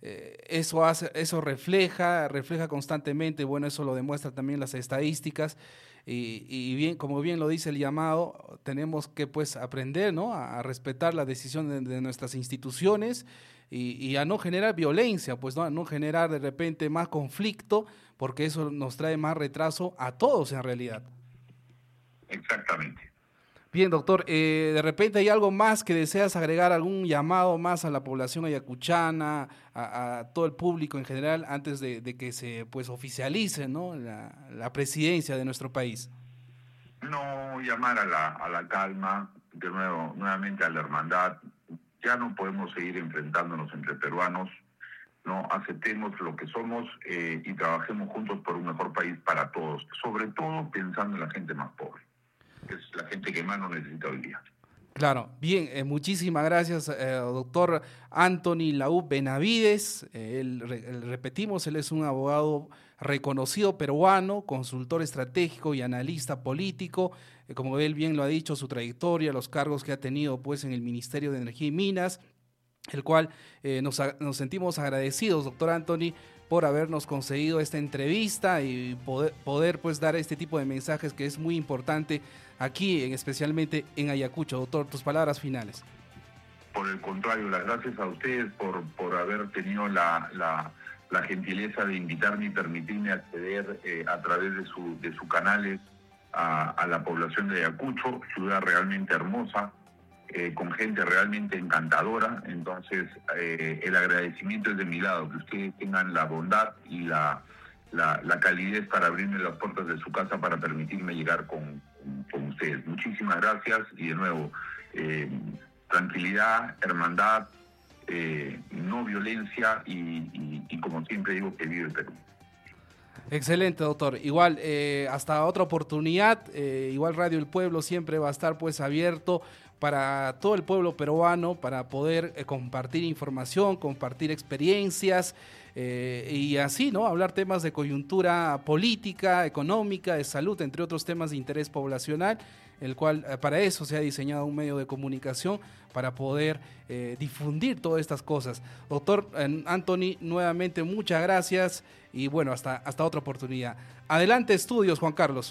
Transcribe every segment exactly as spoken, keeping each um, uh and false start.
eh, eso hace, eso refleja, refleja constantemente, bueno, eso lo demuestra también las estadísticas, y, y bien, como bien lo dice el llamado, tenemos que pues aprender, ¿no?, a, a respetar la decisión de, de nuestras instituciones y, y a no generar violencia, pues no, a no generar de repente más conflicto, porque eso nos trae más retraso a todos en realidad. Exactamente. Bien, doctor, eh, de repente hay algo más que deseas agregar, algún llamado más a la población ayacuchana, a, a todo el público en general, antes de, de que se pues oficialice, ¿no?, la, la presidencia de nuestro país. No, llamar a la, a la calma, de nuevo, nuevamente a la hermandad. Ya no podemos seguir enfrentándonos entre peruanos. No aceptemos lo que somos eh, y trabajemos juntos por un mejor país para todos, sobre todo pensando en la gente más pobre, que es la gente que más nos necesita hoy día. Claro, bien, eh, muchísimas gracias, eh, doctor Anthony Laub Benavides. Eh, él, él, repetimos, él es un abogado reconocido peruano, consultor estratégico y analista político. Eh, como él bien lo ha dicho, su trayectoria, los cargos que ha tenido pues en el Ministerio de Energía y Minas, el cual eh, nos, nos sentimos agradecidos, doctor Anthony, por habernos concedido esta entrevista y poder, poder pues dar este tipo de mensajes que es muy importante aquí, en, especialmente en Ayacucho. Doctor, tus palabras finales. Por el contrario, las gracias a ustedes por, por haber tenido la, la, la gentileza de invitarme y permitirme acceder eh, a través de, su, de sus canales a, a la población de Ayacucho, ciudad realmente hermosa, Eh, con gente realmente encantadora. Entonces eh, el agradecimiento es de mi lado, que ustedes tengan la bondad y la, la, la calidez para abrirme las puertas de su casa para permitirme llegar con, con, con ustedes. Muchísimas gracias y de nuevo, eh, tranquilidad, hermandad, eh, no violencia y, y, y como siempre digo, que vive el Perú. Excelente, doctor. Igual, eh, hasta otra oportunidad, eh, igual Radio El Pueblo siempre va a estar pues abierto para todo el pueblo peruano, para poder eh, compartir información, compartir experiencias eh, y así, ¿no?, hablar temas de coyuntura política, económica, de salud, entre otros temas de interés poblacional, el cual eh, para eso se ha diseñado un medio de comunicación, para poder eh, difundir todas estas cosas. Doctor eh, Anthony, nuevamente muchas gracias y bueno, hasta, hasta otra oportunidad. Adelante, estudios, Juan Carlos.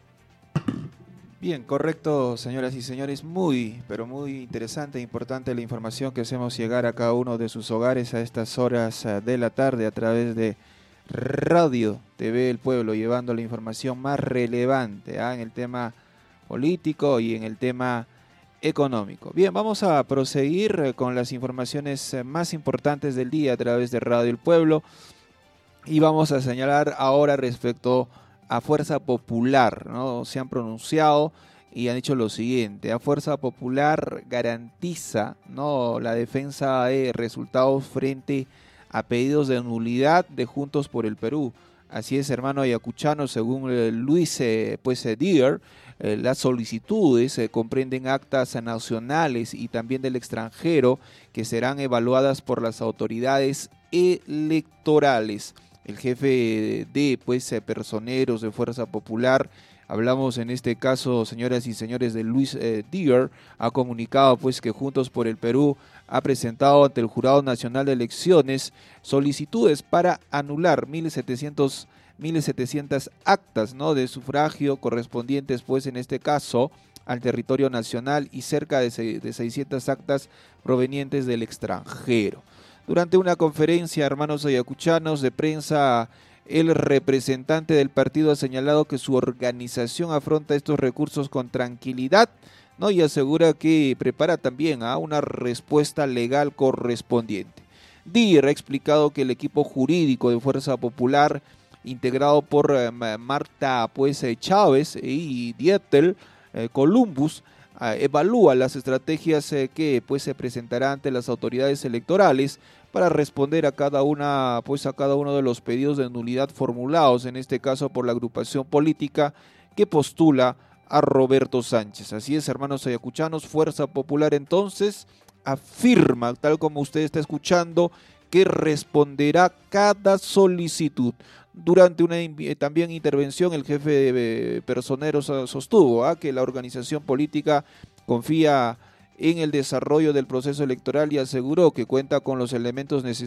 Bien, correcto, señoras y señores, muy, pero muy interesante e importante la información que hacemos llegar a cada uno de sus hogares a estas horas de la tarde a través de Radio T V El Pueblo, llevando la información más relevante ¿eh? en el tema político y en el tema económico. Bien, vamos a proseguir con las informaciones más importantes del día a través de Radio El Pueblo y vamos a señalar ahora respecto a a Fuerza Popular, ¿no? Se han pronunciado y han dicho lo siguiente: a Fuerza Popular garantiza, ¿no?, la defensa de resultados frente a pedidos de nulidad de Juntos por el Perú. Así es, hermano ayacuchano, según eh, Luis eh, pues, eh, Dier, eh, las solicitudes eh, comprenden actas nacionales y también del extranjero que serán evaluadas por las autoridades electorales. El jefe de pues, personeros de Fuerza Popular, hablamos en este caso, señoras y señores, de Luis eh, Dier, ha comunicado pues que Juntos por el Perú ha presentado ante el Jurado Nacional de Elecciones solicitudes para anular mil setecientas actas, ¿no?, de sufragio correspondientes pues en este caso al territorio nacional y cerca de, de seiscientas actas provenientes del extranjero. Durante una conferencia, hermanos ayacuchanos, de prensa, el representante del partido ha señalado que su organización afronta estos recursos con tranquilidad, ¿no?, y asegura que prepara también ¿eh? una respuesta legal correspondiente. Dier ha explicado que el equipo jurídico de Fuerza Popular, integrado por eh, Marta pues, eh, Chávez y Dietel eh, Columbus, eh, evalúa las estrategias eh, que pues, se presentarán ante las autoridades electorales para responder a cada una, pues a cada uno de los pedidos de nulidad formulados, en este caso por la agrupación política que postula a Roberto Sánchez. Así es, hermanos ayacuchanos, Fuerza Popular entonces afirma, tal como usted está escuchando, que responderá cada solicitud. Durante una también intervención, el jefe de personeros sostuvo ¿eh? que la organización política confía en el desarrollo del proceso electoral y aseguró que cuenta con los elementos necesarios